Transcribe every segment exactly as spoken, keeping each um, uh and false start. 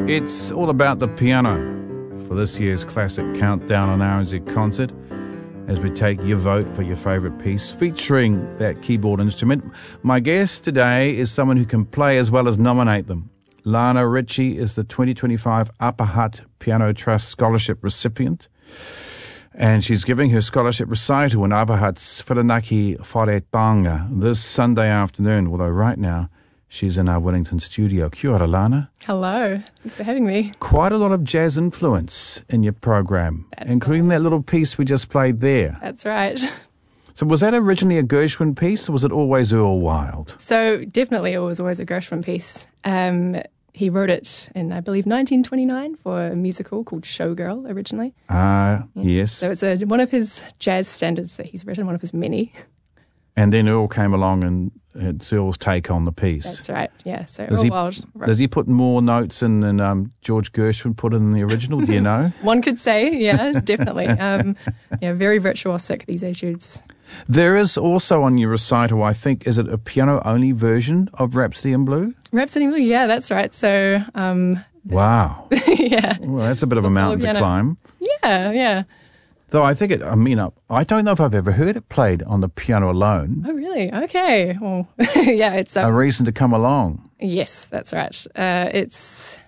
It's all about the piano for this year's classic countdown on R N Z Concert as we take your vote for your favourite piece featuring that keyboard instrument. My guest today is someone who can play as well as nominate them. Lana Ritchie is the twenty twenty-five Upper Hutt Piano Trust Scholarship recipient, and she's giving her scholarship recital in Upper Hutt's Whirinaki Wharetanga this Sunday afternoon, although right now she's in our Wellington studio. Kia ora, Lana. Hello. Thanks for having me. Quite a lot of jazz influence in your program, That's including right. that little piece we just played there. That's right. So was that originally a Gershwin piece, or was it always Earl Wild? So definitely it was always a Gershwin piece. Um, he wrote it in, I believe, nineteen twenty-nine for a musical called Showgirl originally. Ah, uh, yeah. yes. So it's a, one of his jazz standards that he's written, one of his many. And then Earl came along and it's Earl's take on the piece. That's right, yeah. So does Earl he, Wild. Does he put more notes in than um, George Gershwin put in the original? Do you know? One could say, yeah, definitely. Um, yeah, very virtuosic, these etudes. There is also on your recital, I think, is it a piano-only version of Rhapsody in Blue? Rhapsody in Blue, yeah, that's right. So, um, wow. yeah. Well, that's a bit of a mountain to climb. Yeah, yeah. Though I think it, I mean, I don't know if I've ever heard it played on the piano alone. Oh, really? Okay. Well, yeah, it's um, a reason to come along. Yes, that's right. Uh, it's,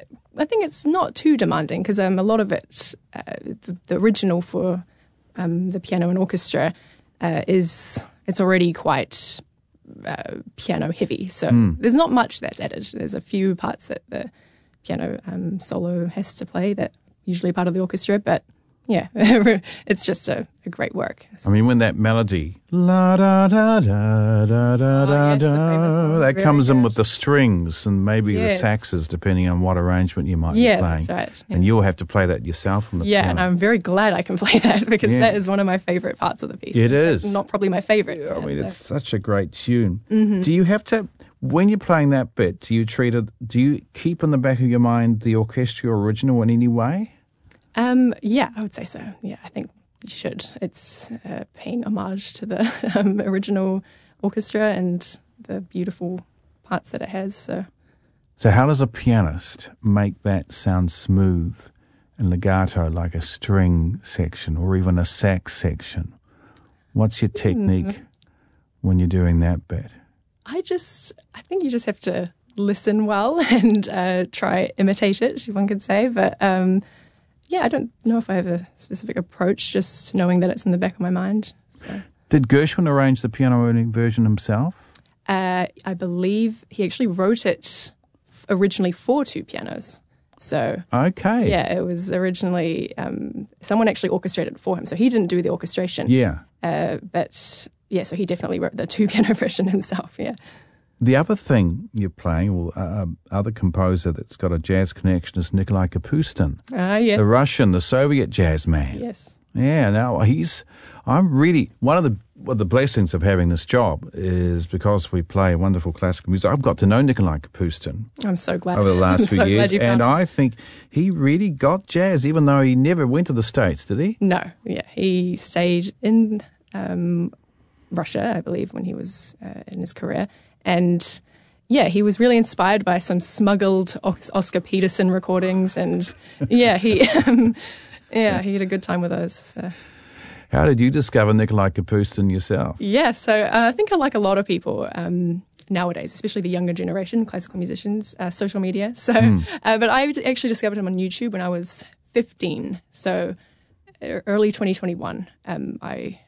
I think it's not too demanding because um, a lot of it, uh, the, the original for um, the piano and orchestra uh, is, it's already quite uh, piano heavy. So mm. there's not much that's added. There's a few parts that the piano um, solo has to play that usually part of the orchestra, but yeah, it's just a, a great work. I mean, when that melody, la da da da da da da, da that comes good. in with the strings and maybe yes. the saxes, depending on what arrangement you might yeah, be playing. That's right. Yeah. And you'll have to play that yourself on the yeah, piano. And I'm very glad I can play that because yeah. that is one of my favourite parts of the piece. It is. Not probably my favourite. Yeah, I mean, so. it's such a great tune. Mm-hmm. Do you have to, when you're playing that bit, do you treat it, do you keep in the back of your mind the orchestral original in any way? Um, yeah, I would say so. Yeah, I think you should. It's uh, paying homage to the um, original orchestra and the beautiful parts that it has. So, so how does a pianist make that sound smooth and legato like a string section or even a sax section? What's your technique mm. when you're doing that bit? I just, I think you just have to listen well and uh, try imitate it, one could say, but... Um, Yeah, I don't know if I have a specific approach, just knowing that it's in the back of my mind. So. Did Gershwin arrange the piano version himself? Uh, I believe he actually wrote it originally for two pianos. So, okay. Yeah, it was originally, um, someone actually orchestrated it for him. So he didn't do the orchestration. Yeah. Uh, but, yeah, so he definitely wrote the two piano version himself, yeah. The other thing you're playing, or uh, other composer that's got a jazz connection, is Nikolai Kapustin. Ah, yes. The Russian, the Soviet jazz man. Yes. Yeah, now he's, I'm really, one of the one of the blessings of having this job is because we play wonderful classical music. I've got to know Nikolai Kapustin. I'm so glad. Over the last I'm few so years. Glad you and found I think he really got jazz, even though he never went to the States, did he? No, yeah. He stayed in um, Russia, I believe, when he was uh, in his career. And yeah, he was really inspired by some smuggled Oscar Peterson recordings, and yeah, he um, yeah he had a good time with those. So. How did you discover Nikolai Kapustin yourself? Yeah, so uh, I think I like a lot of people um, nowadays, especially the younger generation, classical musicians, uh, social media. So, mm. uh, but I actually discovered him on YouTube when I was fifteen. So early twenty twenty-one, um, I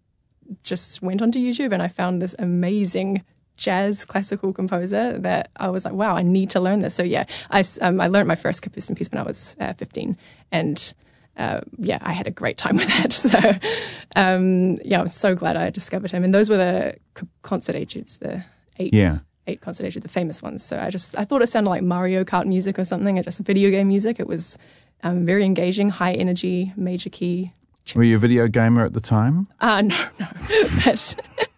just went onto YouTube and I found this amazing jazz classical composer that I was like, wow, I need to learn this. So yeah, I, um, I learned my first Kapustin piece when I was uh, fifteen, and uh, yeah, I had a great time with that. So um, yeah, I'm so glad I discovered him. And those were the concert etudes, the eight, yeah. eight concert etudes, the famous ones. So I just, I thought it sounded like Mario Kart music or something, or just video game music. It was um, very engaging, high energy, major key. Were you a video gamer at the time? Uh, no, no. But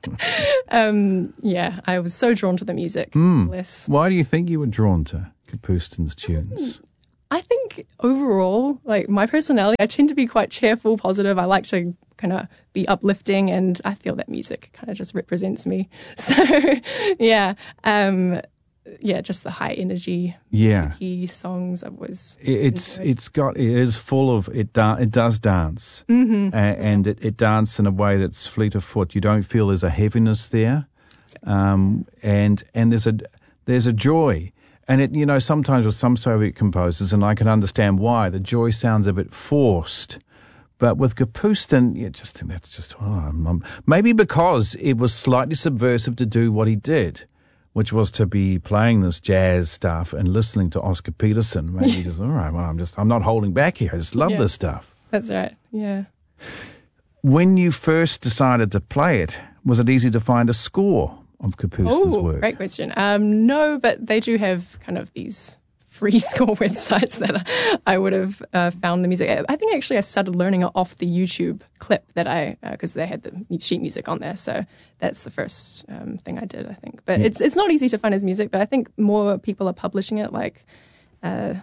um, yeah, I was so drawn to the music. Mm. Less. Why do you think you were drawn to Kapustin's tunes? I think overall, like my personality, I tend to be quite cheerful, positive. I like to kind of be uplifting, and I feel that music kind of just represents me. So yeah, um, yeah, just the high energy Yeah. key songs. I've always It's enjoyed. it's got it is full of it. Da- it does dance, Mm-hmm. a- and it, it dances in a way that's fleet of foot. You don't feel there's a heaviness there, um, and and there's a there's a joy. And it you know sometimes with some Soviet composers, and I can understand why the joy sounds a bit forced. But with Kapustin, you just think that's just oh, I'm, I'm- maybe because it was slightly subversive to do what he did, which was to be playing this jazz stuff and listening to Oscar Peterson. Maybe just all right. Well, I'm just I'm not holding back here. I just love Yeah. this stuff. That's right. Yeah. When you first decided to play it, was it easy to find a score of Kapustin's Oh, work? great question. Um, no, but they do have kind of these free score websites that I would have uh, found the music. I think actually I started learning it off the YouTube clip that I, because uh, they had the sheet music on there. So that's the first um, thing I did, I think. But Yeah. it's it's not easy to find his music, but I think more people are publishing it. Like, uh,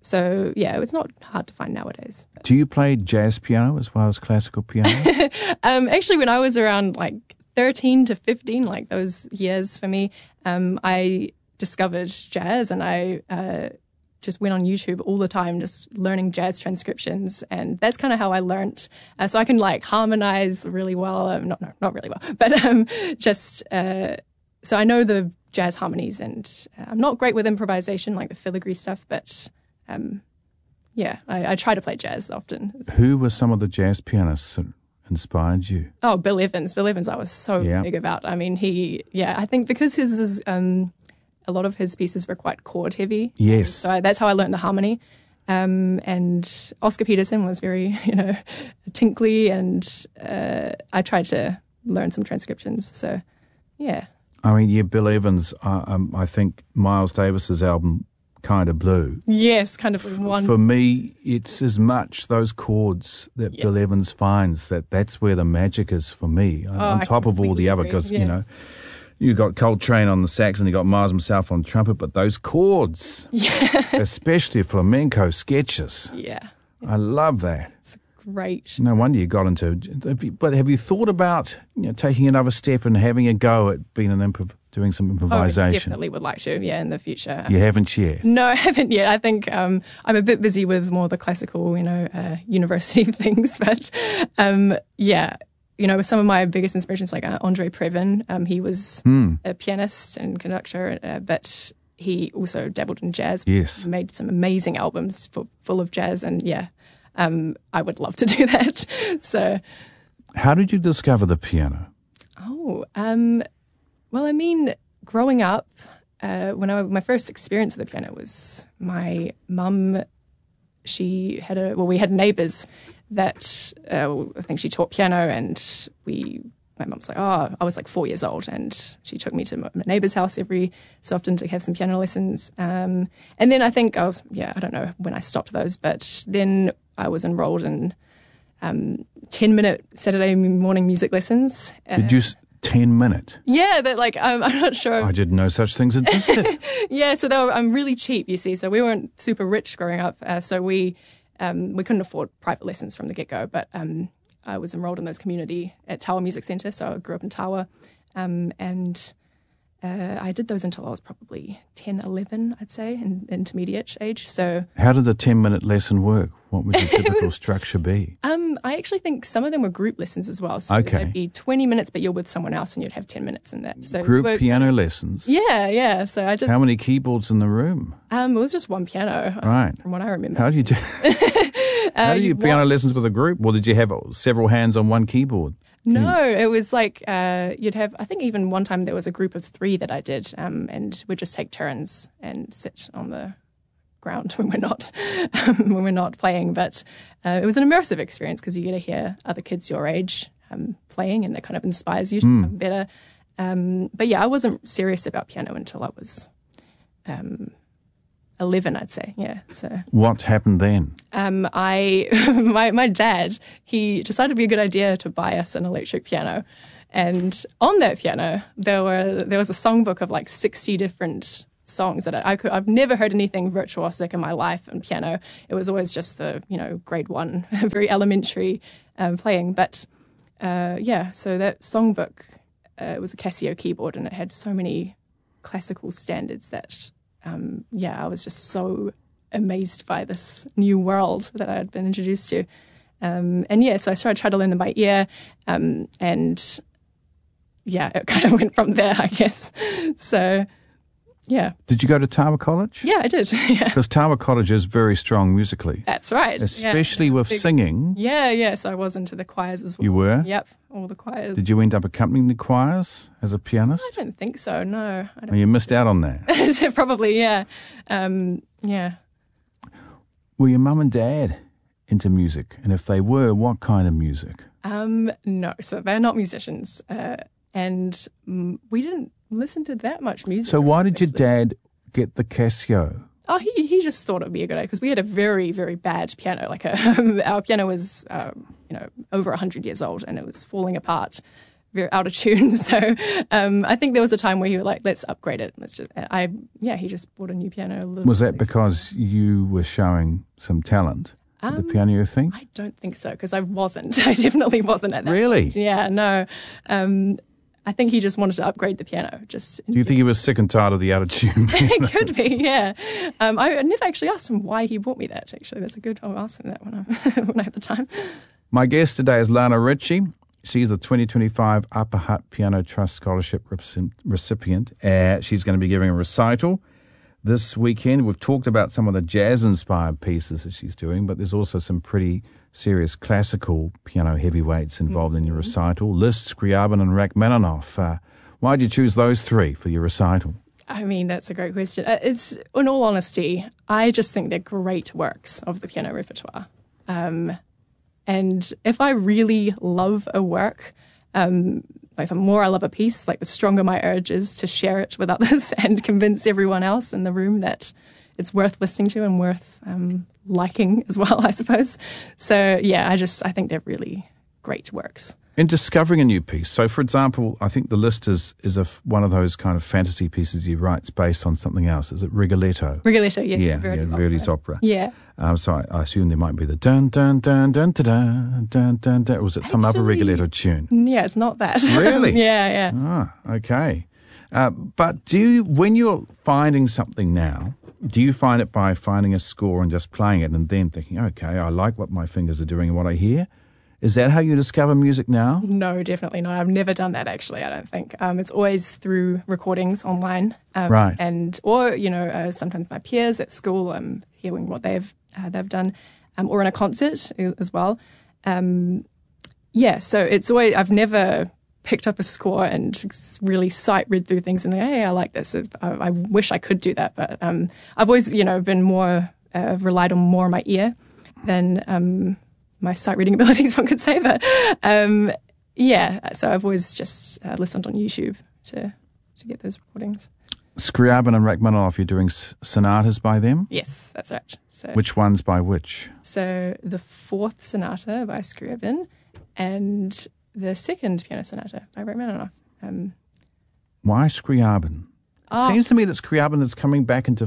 so yeah, it's not hard to find nowadays. Do you play jazz piano as well as classical piano? Um, actually, when I was around like thirteen to fifteen, like those years for me, um, I discovered jazz and I uh, just went on YouTube all the time, just learning jazz transcriptions. And that's kind of how I learnt. Uh, so I can like harmonize really well. Um, not, no, not really well, but um, just, uh, so I know the jazz harmonies and uh, I'm not great with improvisation, like the filigree stuff, but um, yeah, I, I try to play jazz often. Who were some of the jazz pianists that inspired you? Oh, Bill Evans. Bill Evans I was so Yeah. big about. I mean, he, yeah, I think because his, is, um, a lot of his pieces were quite chord heavy. Yes. So I, that's how I learned the harmony. Um, and Oscar Peterson was very, you know, tinkly and uh, I tried to learn some transcriptions. So, yeah. I mean, yeah, Bill Evans, uh, um, I think Miles Davis's album, Kind of Blue. Yes, kind of one. For me, it's as much those chords that Yeah. Bill Evans finds that that's where the magic is for me. On- Oh, on I top of all completely the other, agree, because, you yes. know, you got Coltrane on the sax and you got Miles himself on trumpet, but those chords, Yeah. especially flamenco sketches, Yeah. I love that. Great. No wonder you got into. Have you, but have you thought about you know, taking another step and having a go at being an improv, doing some Oh, I improvisation? definitely would like to, yeah, in the future. You haven't yet. No, I haven't yet. I think um, I'm a bit busy with more the classical, you know, uh, university things. But um, yeah, you know, some of my biggest inspirations, like uh, Andre Previn, um, he was Hmm. a pianist and conductor, uh, but he also dabbled in jazz. Yes. Made some amazing albums for, full of jazz. And yeah, um, I would love to do that. So, How did you discover the piano? oh, um, well, I mean, growing up, uh, when I, my first experience with the piano was my mum. She had a well, we had neighbours that uh, I think she taught piano, and we. My mum's like, oh, I was like four years old, and she took me to my neighbour's house every so often to have some piano lessons. Um, and then I think I was, yeah, I don't know when I stopped those, but then I was enrolled in um, ten minute Saturday morning music lessons. Did you s- ten minute? Yeah, that like um, I'm not sure. I didn't know such things existed. Yeah, so they were um, really cheap, you see. So we weren't super rich growing up, uh, so we um, we couldn't afford private lessons from the get go. But um, I was enrolled in those community at Tawa Music Centre, so I grew up in Tawa, um, and uh, I did those until I was probably ten, eleven, I'd say, in intermediate age. So How did the ten minute lesson work? What would the typical structure be? um, I actually think some of them were group lessons as well. So Okay. they'd be twenty minutes, but you're with someone else, and you'd have ten minutes in that. So Group we're- piano lessons? Yeah, yeah. So I did. How many keyboards in the room? Um, it was just one piano, uh, Right. from what I remember. How do you do? How Uh, do you you piano watch- lessons with a group? Or did you have several hands on one keyboard? No, it was like uh, you'd have. I think even one time there was a group of three that I did, um, and we'd just take turns and sit on the ground when we're not um, when we're not playing. But uh, it was an immersive experience because you get to hear other kids your age um, playing, and that kind of inspires you to become better. Um, but yeah, I wasn't serious about piano until I was um, eleven, I'd say. Yeah, so. What happened then? Um, I, my, my dad, he decided it'd be a good idea to buy us an electric piano. And on that piano, there were, there was a songbook of like sixty different songs that I, I could, I've never heard anything virtuosic in my life on piano. It was always just the, you know, grade one, very elementary um, playing. But uh, yeah, so that songbook, uh, it was a Casio keyboard and it had so many classical standards that, um, yeah, I was just so amazed by this new world that I had been introduced to. Um, and yeah, so I started trying to learn them by ear, um, and yeah, it kind of went from there, I guess. So, yeah. Did you go to Tawa College? Yeah, I did. Yeah. Because Tawa College is very strong musically. That's right. Especially yeah. with Big, singing. Yeah, yeah. So I was into the choirs as well. You were? Yep, all the choirs. Did you end up accompanying the choirs as a pianist? I don't think so, no. I don't Well, you missed out on that. Probably, yeah. Um, yeah. Were your mum and dad into music? And if they were, what kind of music? Um, no, so they're not musicians. Uh, and mm, we didn't listen to that much music. So why did actually. your dad get the Casio? Oh, he he just thought it'd be a good idea because we had a very, very bad piano. Like a, our piano was, um, you know, over one hundred years old and it was falling apart, very out of tune. So um, I think there was a time where he was like, let's upgrade it. Let's just, I yeah, he just bought a new piano. A little Was that because you were showing some talent? Um, the piano, you think? I don't think so because I wasn't. I definitely wasn't at that Really? point. Yeah, no. Um, I think he just wanted to upgrade the piano. Just Do you think he was sick and tired of the out-of-tune piano? It could be, yeah. Um, I never actually asked him why he bought me that, actually. That's a good, I'll ask him that when I, when I have the time. My guest today is Lana Ritchie. She's the twenty twenty-five Upper Hutt Piano Trust Scholarship recipient. Uh, she's going to be giving a recital this weekend. We've talked about some of the jazz-inspired pieces that she's doing, but there's also some pretty serious classical piano heavyweights involved mm-hmm. in your recital. Liszt, Scriabin and Rachmaninoff. Uh, why did you choose those three for your recital? I mean, that's a great question. Uh, it's, in all honesty, I just think they're great works of the piano repertoire. Um, and if I really love a work, um, like the more I love a piece, like the stronger my urge is to share it with others and convince everyone else in the room that it's worth listening to and worth um, liking as well, I suppose. So, yeah, I just, I think they're really great works. In discovering a new piece, so for example, I think the Liszt is, is a, one of those kind of fantasy pieces he writes based on something else. Is it Rigoletto? Rigoletto, yes. Yeah, Verdi's yeah, Verdi's opera. opera. Yeah. Um, so I, I assume there might be the dun dun dun dun dun dun dun dun dun. Or was it some Actually, other Rigoletto tune? Yeah, it's not that. Really? yeah, yeah. Ah, okay. Uh, but do you, when you're finding something now, do you find it by finding a score and just playing it and then thinking, okay, I like what my fingers are doing and what I hear? Is that how you discover music now? No, definitely not. I've never done that, actually, I don't think. Um, it's always through recordings online. Um, right. And, or, you know, uh, sometimes my peers at school, I'm hearing what they've uh, they've done, um, or in a concert as well. Um, yeah, so it's always, I've never picked up a score and really sight read through things and think, hey, I like this. I, I wish I could do that. But um, I've always, you know, been more, uh, relied on more my ear than um, my sight reading abilities, one could say. But um, yeah, so I've always just uh, listened on YouTube to, to get those recordings. Scriabin and Rachmaninoff, you're doing sonatas by them? Yes, that's right. So, which ones by which? So the fourth sonata by Scriabin and the second piano sonata by Rachmaninoff. Um, Why Scriabin? oh, It seems to me that Scriabin is coming back into...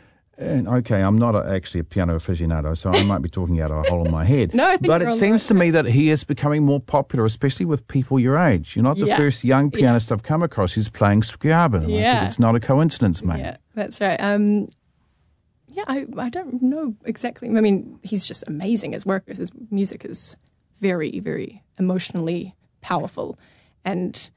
And okay, I'm not a, actually a piano aficionado, so I might be talking out of a hole in my head. No, I think but you're it on seems the to me that he is becoming more popular, especially with people your age. You're not the Yeah. first young pianist I've come across who's playing Scriabin. And I Yeah. said, it's not a coincidence, mate. Yeah, that's right. Um, yeah, I, I don't know exactly. I mean, he's just amazing. His work, his music is very, very emotionally powerful. And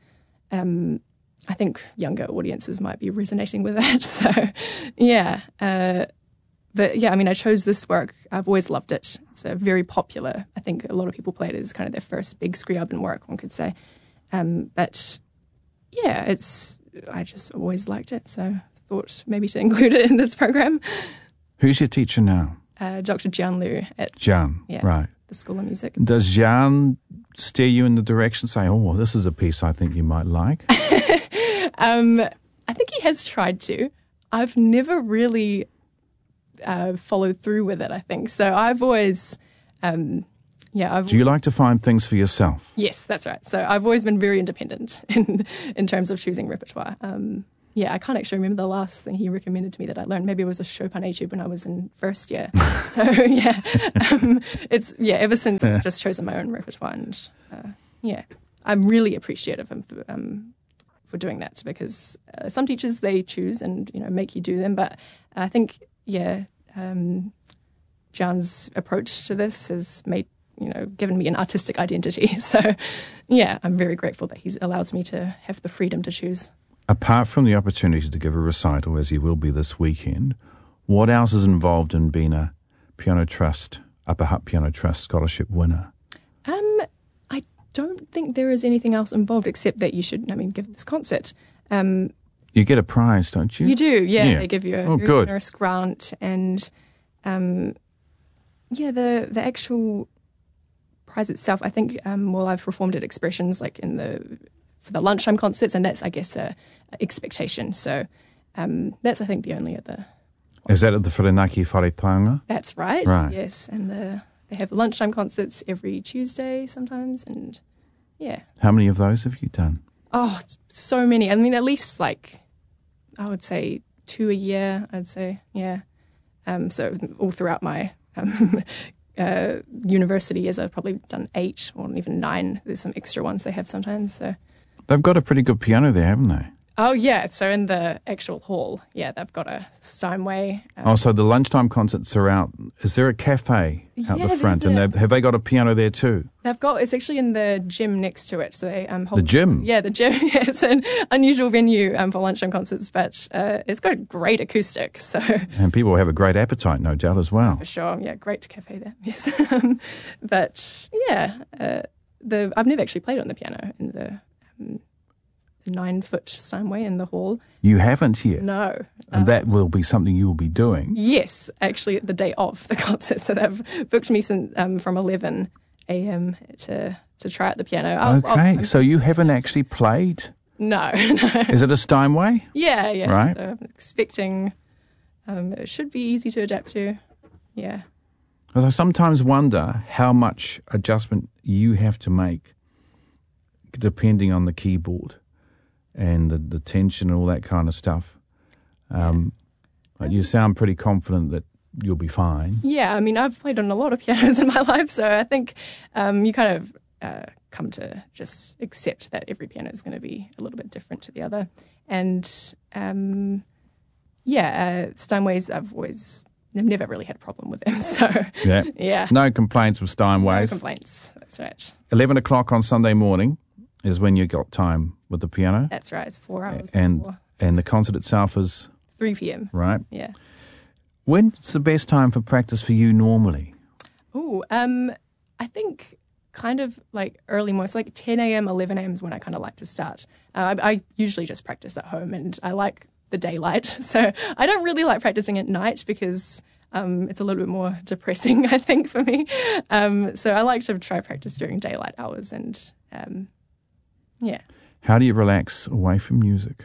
um, I think younger audiences might be resonating with that. So, yeah. Uh, but yeah, I mean, I chose this work. I've always loved it. It's a very popular. I think a lot of people play it as kind of their first big Scriabin work, one could say. Um, but yeah, it's. I just always liked it, so thought maybe to include it in this program. Who's your teacher now? Uh, Doctor Jian Liu at Jan, yeah, right. the School of Music. Does Jan steer you in the direction, say, oh, this is a piece I think you might like? um, I think he has tried to. I've never really uh, followed through with it, I think. So I've always, um, yeah. I've, Do you like to find things for yourself? Yes, that's right. So I've always been very independent in, in terms of choosing repertoire. Um, yeah, I can't actually remember the last thing he recommended to me that I learned. Maybe it was a Chopin etude when I was in first year. So yeah, um, it's yeah. Ever since I've just chosen my own repertoire, and uh, yeah, I'm really appreciative of um, for doing that because uh, some teachers, they choose and, you know, make you do them. But I think, yeah, um, John's approach to this has made, you know, given me an artistic identity. So, yeah, I'm very grateful that he allows me to have the freedom to choose. Apart from the opportunity to give a recital, as you will be this weekend, what else is involved in being a Piano Trust, Upper Hutt Piano Trust scholarship winner? Um, I don't think there is anything else involved except that you should, I mean, give this concert. Um, you get a prize, don't you? You do, yeah. yeah. They give you a oh, very good. generous grant and, um, yeah, the the actual prize itself, I think, um, well, I've performed at Expressions, like in the for the lunchtime concerts, and that's, I guess, a, a expectation. So um, that's, I think, the only other. Is that at the Whirinaki Wharetanga? That's right. Right. Yes, and the they have lunchtime concerts every Tuesday sometimes, and yeah. How many of those have you done? Oh, so many. I mean, at least like I would say two a year. I'd say, yeah. Um, so all throughout my um, uh, university years, I've probably done eight or even nine. There's some extra ones they have sometimes. So. They've got a pretty good piano there, haven't they? Oh, yeah. So in the actual hall, yeah, they've got a Steinway. Um, oh, so the lunchtime concerts are out. Is there a cafe out yeah, the front? a, And have they got a piano there too? They've got, it's actually in the gym next to it. So they um, hold, The gym? Yeah, the gym. Yeah, it's an unusual venue um, for lunchtime concerts, but uh, it's got a great acoustic. So And people have a great appetite, no doubt, as well. For sure. Yeah, great cafe there. Yes. But yeah, uh, the I've never actually played on the piano in the um, nine-foot Steinway in the hall. You haven't yet? No. And uh, that will be something you will be doing? Yes, actually the day of the concert. So they've booked me since, um, from eleven a.m. to to try out the piano. I'll, okay, I'll, so you haven't actually played? No, no. Is it a Steinway? Yeah, yeah. Right. So I'm expecting um, it should be easy to adapt to. Yeah. Because I sometimes wonder how much adjustment you have to make depending on the keyboard and the, the tension and all that kind of stuff. Um, but you sound pretty confident that you'll be fine. Yeah, I mean, I've played on a lot of pianos in my life, so I think um, you kind of uh, come to just accept that every piano is going to be a little bit different to the other. And um, yeah, uh, Steinways, I've always, I've never really had a problem with them. So Yeah. yeah, No complaints with Steinways. no complaints. That's right. eleven o'clock on Sunday morning is when you got time with the piano. That's right. It's four hours And before and the concert itself is, three p.m. right? Yeah. When's the best time for practice for you normally? Oh, um, I think kind of like early morning, so like ten a.m., eleven a.m. is when I kind of like to start. Uh, I, I usually just practice at home, and I like the daylight. So I don't really like practicing at night because um, it's a little bit more depressing, I think, for me. Um, so I like to try practice during daylight hours, and um, yeah. How do you relax away from music?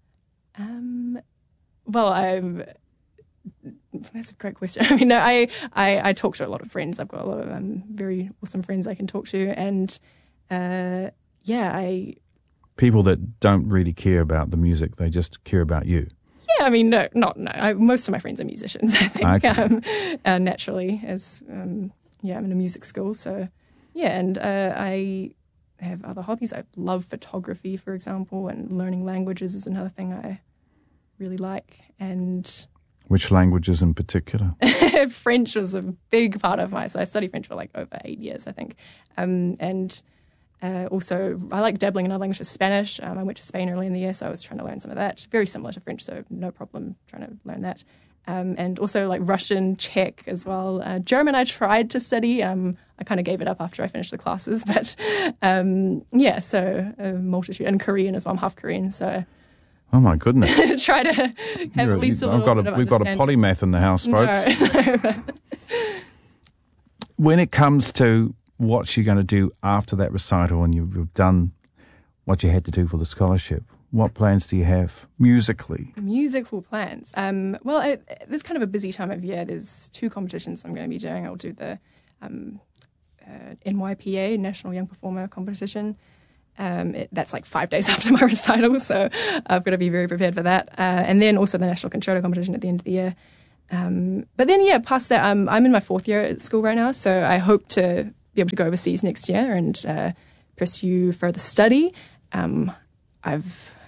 Um, well, I'm. That's a great question. I mean, no, I, I, I talk to a lot of friends. I've got a lot of um, very awesome friends I can talk to, and uh, yeah, I. People that don't really care about the music, they just care about you. Yeah, I mean, no, not no. I, most of my friends are musicians. I think Okay. um, uh, naturally, as um, yeah, I'm in a music school, so yeah, and uh, I have other hobbies. I love photography, for example, and learning languages is another thing I really like, and. Which languages in particular? French was a big part of my, so I studied French for like over eight years, I think. Um, and uh, also, I like dabbling in other languages, Spanish. Um, I went to Spain early in the year, so I was trying to learn some of that. Very similar to French, so no problem trying to learn that. Um, and also like Russian, Czech as well. Uh, German I tried to study. Um, I kind of gave it up after I finished the classes. But um, yeah, so a multitude. And Korean as well. I'm half Korean, so... Oh my goodness! Try to have You're- at least a little I've got bit a, of we've got a understanding. polymath in the house, folks. No. When it comes to what you're going to do after that recital and you've you've done what you had to do for the scholarship, what plans do you have musically? Musical plans. Um, well, it, there's kind of a busy time of year. There's two competitions I'm going to be doing. I'll do the um, uh, N Y P A, National Young Performer Competition. Um, it, that's like five days after my recital, so I've got to be very prepared for that. Uh, and then also the National Concerto Competition at the end of the year. Um, but then, yeah, past that, um, I'm in my fourth year at school right now, so I hope to be able to go overseas next year and uh, pursue further study. Um, I've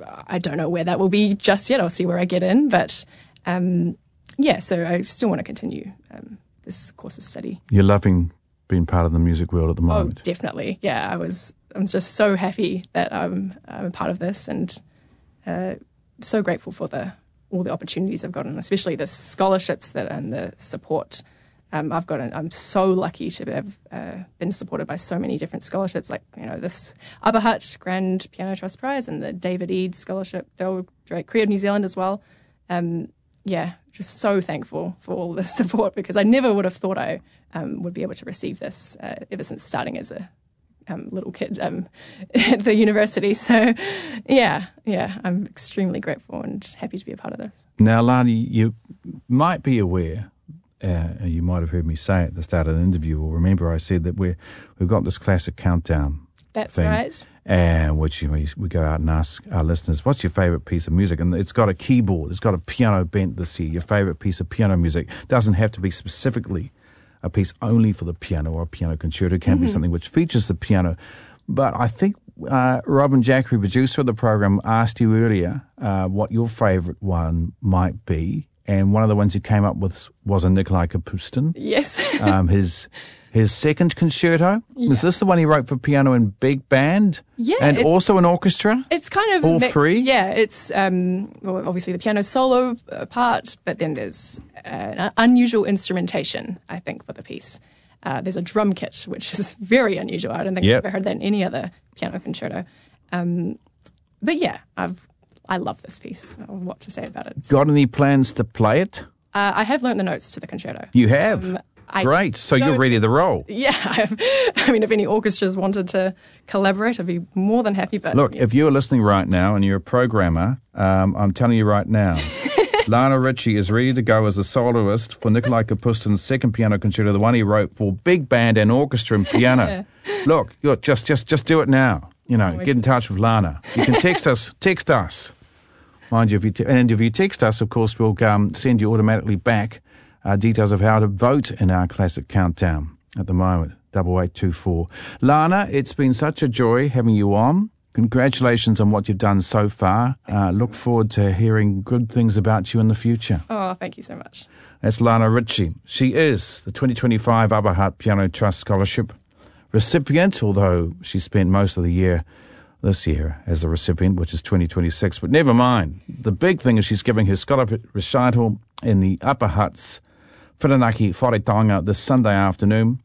I don't know where that will be just yet. I'll see where I get in. But um, yeah, so I still want to continue um, this course of study. You're loving being part of the music world at the Oh, moment. definitely. Yeah, I was. I'm just so happy that I'm, I'm a part of this, and uh, so grateful for the all the opportunities I've gotten, especially the scholarships that and the support. Um, I've got. I'm so lucky to have uh, been supported by so many different scholarships, like you know this Upper Hutt Grand Piano Trust Prize and the David Eade Scholarship, the Creative New Zealand as well. Um, yeah, just so thankful for all this support, because I never would have thought I um, would be able to receive this uh, ever since starting as a um, little kid um, at the university. So, yeah, yeah, I'm extremely grateful and happy to be a part of this. Now, Lani, you might be aware, uh, you might have heard me say at the start of the interview, or remember I said that we're, we've got this classic countdown. That's thing, right. And which you know, we go out and ask our listeners, what's your favourite piece of music? And it's got a keyboard, it's got a piano bent this year. Your favourite piece of piano music doesn't have to be specifically a piece only for the piano or a piano concerto. It can mm-hmm. be something which features the piano. But I think uh, Robin Jackery, producer of the program, asked you earlier uh, what your favourite one might be. And one of the ones you came up with was a Nikolai Kapustin. Yes. um, his his second concerto. Yeah. Is this the one he wrote for piano and big band? Yeah. And also an orchestra? It's kind of all mixed. three? Yeah, it's um, well, obviously the piano solo part, but then there's uh, an unusual instrumentation, I think, for the piece. Uh, there's a drum kit, which is very unusual. I don't think Yep. I've ever heard that in any other piano concerto. Um, but yeah, I've I love this piece. I don't know what to say about it. Got any plans to play it? Uh, I have learnt the notes to the concerto. You have? Um, I Great. So you're don't- ready to roll. Yeah, I've, I mean, if any orchestras wanted to collaborate, I'd be more than happy. But Look, yeah. if you're listening right now and you're a programmer, um, I'm telling you right now, Lana Ritchie is ready to go as a soloist for Nikolai Kapustin's second piano concerto, the one he wrote for big band and orchestra and piano. Look, look, just, just, just do it now. You know, Oh, get in touch with Lana. You can text us, text us. Mind you, if you te- and if you text us, of course, we'll um, send you automatically back uh, details of how to vote in our classic countdown at the moment, double eight two four. Lana, it's been such a joy having you on. Congratulations on what you've done so far. Uh, look forward to hearing good things about you in the future. Oh, thank you so much. That's Lana Ritchie. She is the twenty twenty-five Upper Hutt Piano Trust Scholarship recipient, although she spent most of the year this year as a recipient, which is twenty twenty-six. But never mind. The big thing is she's giving her scholarship recital in the Upper Hutt's Whiranaki Wharetanga this Sunday afternoon.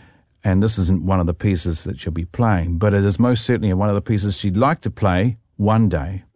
And this isn't one of the pieces that she'll be playing, but it is most certainly one of the pieces she'd like to play one day